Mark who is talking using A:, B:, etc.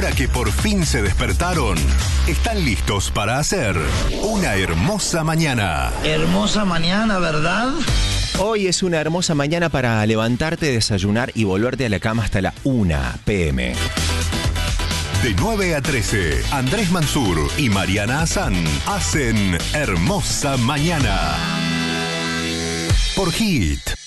A: ahora que por fin se despertaron, están listos para hacer una hermosa mañana.
B: Hermosa mañana, ¿verdad?
C: Hoy es una hermosa mañana para levantarte, desayunar y volverte a la cama hasta la 1 p.m.
A: De 9 a 13, Andrés Mansur y Mariana Hassan hacen Hermosa Mañana. Por Hit.